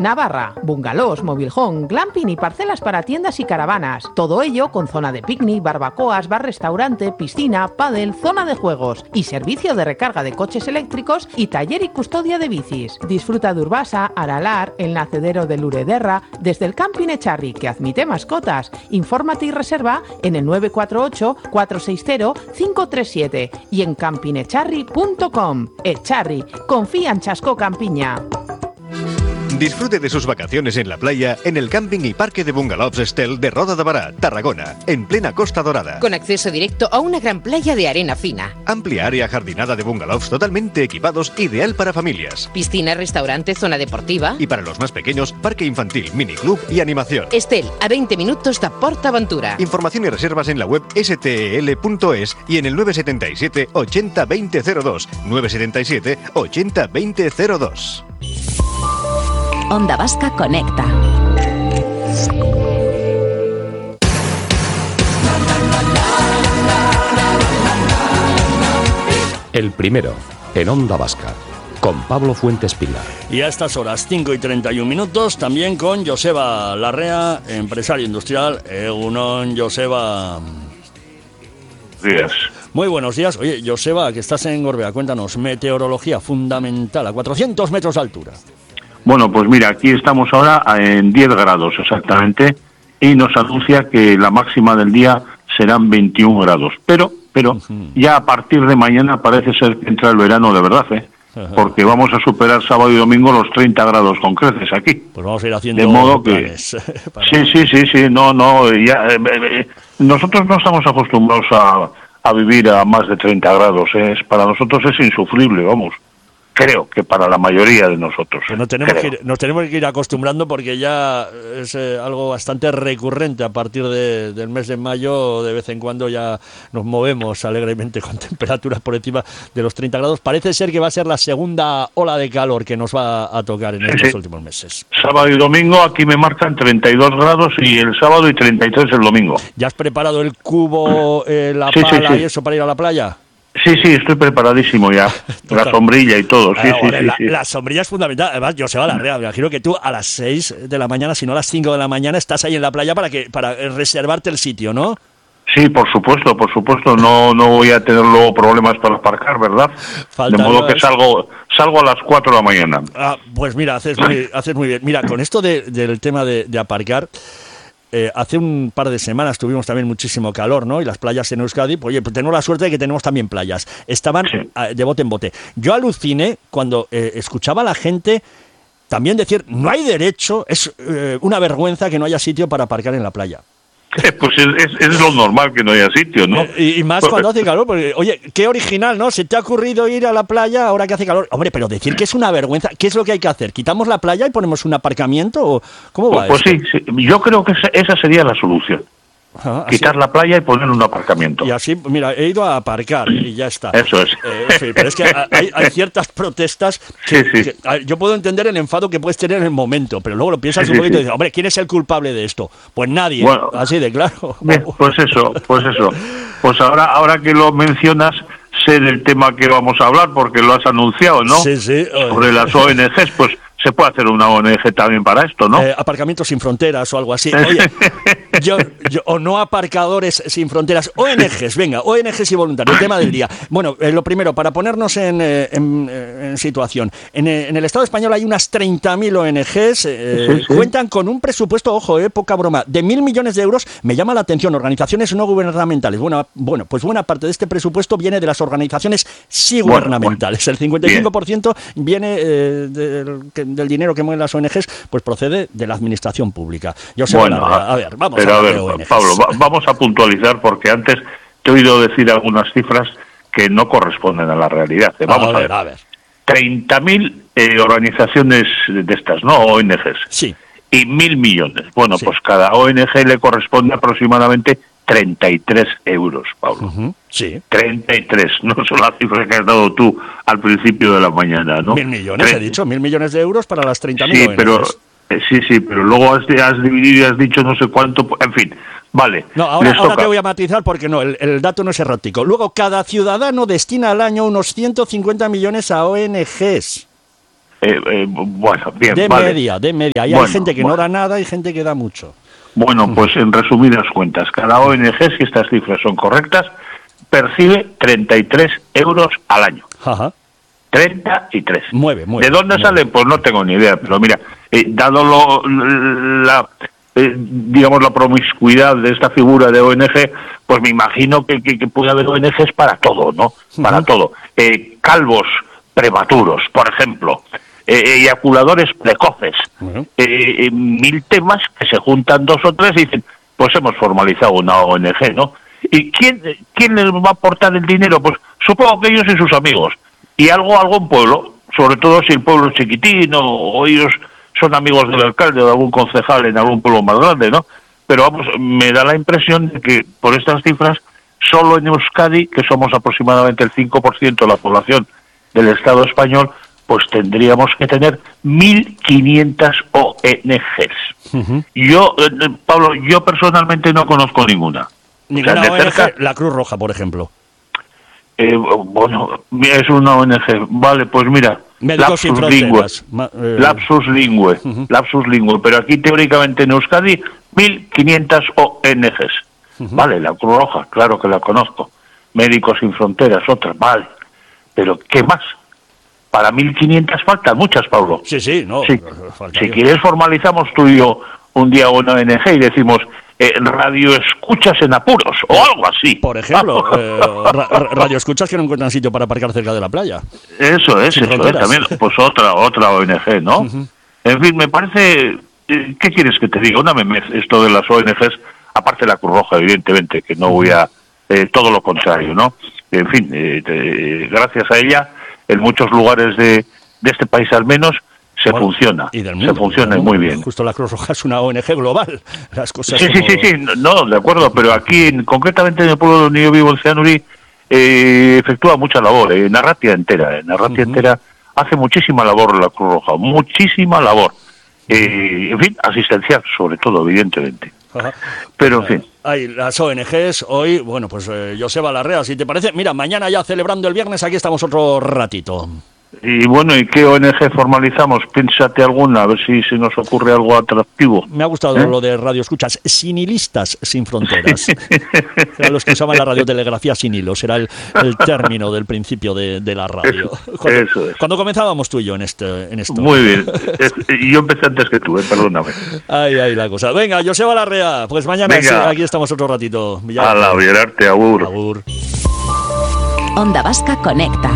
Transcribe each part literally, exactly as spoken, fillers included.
Navarra. Bungalows, mobilhome, glamping y parcelas para tiendas y caravanas. Todo ello con zona de picnic, barbacoas, bar-restaurante, piscina, pádel, zona de juegos y servicio de recarga de coches eléctricos y taller y custodia de bicis. Disfruta de Urbasa, Aralar, el nacedero de Lurederra, desde el Camping Echarri, que admite mascotas. Infórmate y reserva en el nueve cuatro ocho, cuatro seis cero, cinco tres siete y en camping echarri punto com. Echarri, confía en Chasco Campiña. Disfrute de sus vacaciones en la playa en el camping y parque de bungalows Estel de Roda de Bará, Tarragona, en plena Costa Dorada. Con acceso directo a una gran playa de arena fina. Amplia área jardinada de bungalows totalmente equipados, ideal para familias. Piscina, restaurante, zona deportiva. Y para los más pequeños, parque infantil, miniclub y animación. Estel, a veinte minutos de PortAventura. Información y reservas en la web ese te ele punto es y en el nueve siete siete, ochenta, veinte cero dos. nueve siete siete, ochenta, veinte cero dos. Onda Vasca Conecta. El primero, en Onda Vasca, con Pablo Fuentes Pilar. Y a estas horas, cinco y treinta y un minutos, también con Joseba Larrea, empresario industrial. Egunon, Joseba. Días. Muy buenos días. Oye, Joseba, que estás en Gorbea, cuéntanos, meteorología fundamental a cuatrocientos metros de altura. Bueno, pues mira, aquí estamos ahora en diez grados exactamente y nos anuncia que la máxima del día serán veintiún grados. Pero, pero uh-huh. ya a partir de mañana parece ser que entra el verano de verdad, ¿eh? Uh-huh. Porque vamos a superar sábado y domingo los treinta grados con creces aquí. Pues vamos a ir haciendo de modo planes que para... sí, sí, sí, sí, no, no, ya eh, eh, nosotros no estamos acostumbrados a, a vivir a más de treinta grados, ¿eh? Es, para nosotros es insufrible, vamos. Creo que para la mayoría de nosotros. Que no tenemos que ir, nos tenemos que ir acostumbrando porque ya es eh, algo bastante recurrente. A partir de, del mes de mayo, de vez en cuando ya nos movemos alegremente con temperaturas por encima de los treinta grados. Parece ser que va a ser la segunda ola de calor que nos va a tocar en estos sí. últimos meses. Sábado y domingo aquí me marcan treinta y dos grados y el sábado y treinta y tres el domingo. ¿Ya has preparado el cubo, eh, la sí, pala sí, sí. y eso para ir a la playa? Sí, sí, estoy preparadísimo ya. La sombrilla y todo, sí, ah, sí, sí, sí, la, sí. La sombrilla es fundamental. Además, Joseba Larrea, me imagino que tú a las seis de la mañana, si no a las cinco de la mañana, estás ahí en la playa para que para reservarte el sitio, ¿no? Sí, por supuesto, por supuesto. No no voy a tener luego problemas para aparcar, ¿verdad? Falta de modo que salgo salgo a las cuatro de la mañana. Ah, pues mira, haces muy, haces muy bien. Mira, con esto de, del tema de, de aparcar... Eh, hace un par de semanas tuvimos también muchísimo calor, ¿no? Y las playas en Euskadi, pues oye, pues tenemos la suerte de que tenemos también playas. Estaban sí. de bote en bote. Yo aluciné cuando eh, escuchaba a la gente también decir, no hay derecho, es eh, una vergüenza que no haya sitio para aparcar en la playa. Pues es, es, es lo normal que no haya sitio, ¿no? Y, y más cuando hace calor, porque, oye, qué original, ¿no? ¿Se te ha ocurrido ir a la playa ahora que hace calor? Hombre, pero decir que es una vergüenza, ¿qué es lo que hay que hacer? ¿Quitamos la playa y ponemos un aparcamiento? ¿O cómo va Pues, pues esto? sí, sí, yo creo que esa, esa sería la solución. Ah, quitar la playa y poner un aparcamiento. Y así, mira, he ido a aparcar y ya está. Eso es. Eh, sí, pero es que hay, hay ciertas protestas que, sí, sí. que a, yo puedo entender el enfado que puedes tener en el momento, pero luego lo piensas sí, un poquito sí, y dices, hombre, ¿quién es el culpable de esto? Pues nadie, bueno, así de claro. Bien, pues eso, pues eso. Pues ahora, ahora que lo mencionas, sé del tema que vamos a hablar porque lo has anunciado, ¿no? Sí, sí. Sobre las O N Ges, pues se puede hacer una O N G también para esto, ¿no? Eh, aparcamientos sin fronteras o algo así. Oye, yo, yo, o no aparcadores sin fronteras. O N Ges, venga, O N Ges y voluntarios, el tema del día. Bueno, eh, lo primero, para ponernos en, eh, en, en situación. En, eh, en el Estado español hay unas treinta mil O N Ges, eh, sí, sí. cuentan con un presupuesto, ojo, eh, poca broma, de mil millones de euros. Me llama la atención, organizaciones no gubernamentales. Bueno, bueno, pues buena parte de este presupuesto viene de las organizaciones sí gubernamentales. Bueno, bueno. El cincuenta y cinco por ciento Bien. viene eh, del del dinero que mueven las O N Ges, pues procede de la administración pública. Yo sé bueno, la, a ver, vamos pero a ver, de O N Ges. Pablo, va, vamos a puntualizar porque antes te he oído decir algunas cifras que no corresponden a la realidad. Vamos a, a ver, a ver. treinta mil eh, organizaciones de estas, ¿no? O N Ges. Sí. Y mil millones. Bueno, sí. pues cada O N G le corresponde aproximadamente treinta y tres euros, Pablo. Uh-huh. Sí. treinta y tres, no son las cifras que has dado tú al principio de la mañana, ¿no? Mil millones, Tre- he dicho, mil millones de euros para las treinta mil sí, O N Ges. Pero, eh, sí, sí, pero luego has, has dividido y has dicho no sé cuánto, en fin, vale. No, ahora, ahora te voy a matizar porque no, el, el dato no es errático. Luego, cada ciudadano destina al año unos ciento cincuenta millones a O N Ges. Eh, eh, bueno, bien, de vale. media, de media. Hay, Bueno, hay gente que bueno. no da nada y gente que da mucho. Bueno, pues en resumidas cuentas, cada O N G, si estas cifras son correctas, percibe treinta y tres euros al año. Ajá. treinta y tres. Mueve, mueve. ¿De dónde mueve. salen? Pues no tengo ni idea, pero mira, eh, dado lo, la, eh, digamos, la promiscuidad de esta figura de O N G, pues me imagino que, que, que puede haber O N Gs para todo, ¿no? Para Uh-huh. todo. Eh, calvos prematuros, por ejemplo, eh, eyaculadores precoces, Uh-huh. eh, eh, mil temas que se juntan dos o tres y dicen, pues hemos formalizado una O N G, ¿no? ¿Y quién, quién les va a aportar el dinero? Pues supongo que ellos y sus amigos. Y algo, algún pueblo, sobre todo si el pueblo es chiquitín o, o ellos son amigos del alcalde o de algún concejal en algún pueblo más grande, ¿no? Pero vamos, me da la impresión de que por estas cifras, solo en Euskadi, que somos aproximadamente el cinco por ciento de la población del Estado español, pues tendríamos que tener mil quinientas O N Gs. Uh-huh. Yo, eh, Pablo, yo personalmente no conozco ninguna. Ninguna O sea, de O N G, cerca- la Cruz Roja, por ejemplo. Eh, bueno, es una O N G. Vale, pues mira, Médicos Sin Fronteras. Ma- eh, lapsus lingüe, Uh-huh. lapsus lingüe. Pero aquí teóricamente en Euskadi, mil quinientas O N Gs. Uh-huh. Vale, la Cruz Roja, claro que la conozco. Médicos Sin Fronteras, otra, vale. Pero ¿qué más? Para mil quinientas faltan muchas, Pablo. Sí, sí, no. Sí. faltaría. Si quieres formalizamos tú y yo un día una O N G y decimos eh, radio escuchas en apuros o algo así. Por ejemplo, eh, ra- ra- radio escuchas que no encuentran sitio para aparcar cerca de la playa. Eso es, Sin eso es fronteras. también, pues otra otra O N G, ¿no? Ujú. En fin, me parece, eh, ¿qué quieres que te diga? Una memez esto de las O N Gs, aparte de la Cruz Roja, evidentemente, que no voy a, eh, todo lo contrario, ¿no? En fin, eh, te- gracias a ella, en muchos lugares de, de este país al menos, se Bueno, funciona, y del mundo, se funciona del muy mundo. bien. Justo la Cruz Roja es una O N G global. Las cosas Sí, sí, como- sí, sí, no, de acuerdo, pero aquí, en- concretamente en el pueblo donde yo vivo, en Cianuri, eh, efectúa mucha labor, eh, Narratia entera, eh, Narratia Ujú. entera hace muchísima labor la Cruz Roja, muchísima labor, eh, en fin, asistencial sobre todo, evidentemente, Ajá. pero en fin. Hay las O N Gs hoy, bueno, pues eh, Joseba Larrea, si te parece, mira, mañana ya celebrando el viernes, aquí estamos otro ratito. Y bueno, ¿y qué O N G formalizamos? Piénsate alguna, a ver si se nos ocurre algo atractivo. Me ha gustado ¿Eh? lo de radio escuchas, sinilistas sin fronteras. Eran los que usaban la radiotelegrafía sin hilos, era el, el término del principio de, de la radio. Eso, Cuando, eso es. cuando comenzábamos tú y yo en, este, en esto. Muy bien, Es- y yo empecé antes que tú, eh, perdóname. Ahí, ahí la cosa. Venga, Joseba Larrea, pues mañana Venga. sí, aquí estamos otro ratito. A la Villararte, agur. Agur. Onda Vasca Conecta.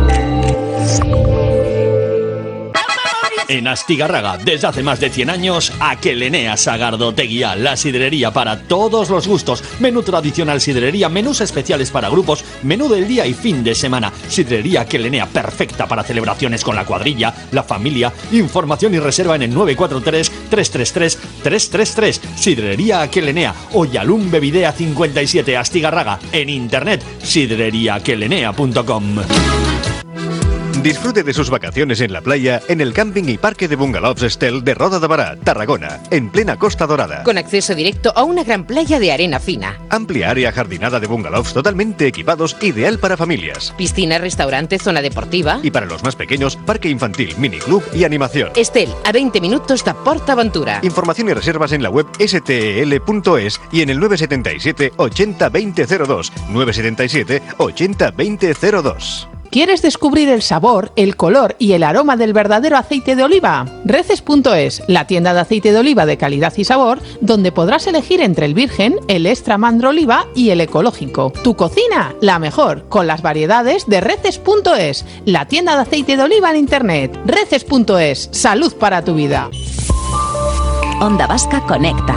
En Astigarraga, desde hace más de cien años, Aquelenea Sagardoteguía, la sidrería para todos los gustos. Menú tradicional sidrería, menús especiales para grupos, menú del día y fin de semana. Sidrería Aquelenea, perfecta para celebraciones con la cuadrilla, la familia. Información y reserva en el nueve cuatro tres, tres tres tres, tres tres tres. Sidrería Aquelenea, Oyalum Bevidea cincuenta y siete, Astigarraga. En internet, sidreriaaquelenea punto com. Disfrute de sus vacaciones en la playa en el camping y parque de bungalows Estel de Roda de Bará, Tarragona, en plena Costa Dorada. Con acceso directo a una gran playa de arena fina. Amplia área jardinada de bungalows totalmente equipados, ideal para familias. Piscina, restaurante, zona deportiva. Y para los más pequeños, parque infantil, miniclub y animación. Estel, a veinte minutos de PortAventura. Información y reservas en la web s t e l punto es y en el nueve siete siete, ochenta, veinte cero dos. nueve siete siete, ochenta, veinte cero dos. ¿Quieres descubrir el sabor, el color y el aroma del verdadero aceite de oliva? Reces punto es, la tienda de aceite de oliva de calidad y sabor, donde podrás elegir entre el virgen, el extra mandro oliva y el ecológico. Tu cocina, la mejor, con las variedades de Reces punto es, la tienda de aceite de oliva en internet. Reces punto es, salud para tu vida. Onda Vasca Conecta.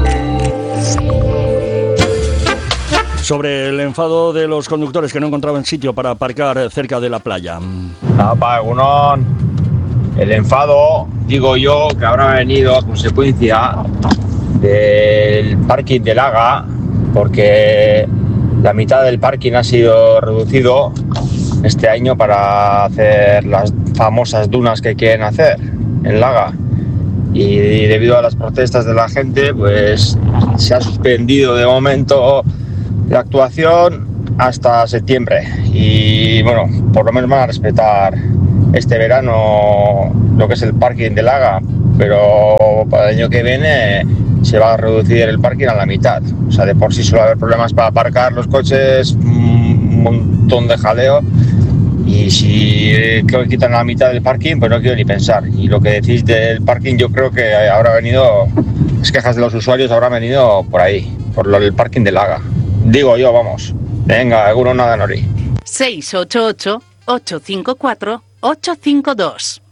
Sobre el enfado de los conductores que no encontraban sitio para aparcar cerca de la playa. Apa, Egunon. El enfado, digo yo, que habrá venido a consecuencia del parking de Laga, porque la mitad del parking ha sido reducido este año para hacer las famosas dunas que quieren hacer en Laga. Y debido a las protestas de la gente, pues se ha suspendido de momento la actuación hasta septiembre. Y bueno, por lo menos van a respetar este verano lo que es el parking de Laga, pero para el año que viene se va a reducir el parking a la mitad. O sea, de por sí suele haber problemas para aparcar los coches, un montón de jaleo, y si creo que quitan la mitad del parking, pues no quiero ni pensar. Y lo que decís del parking, yo creo que habrá venido, las quejas de los usuarios habrán venido por ahí, por lo del parking de Laga. Digo yo, vamos. Venga, seguro nada, Nori. seis ocho ocho, ocho cinco cuatro, ocho cinco dos.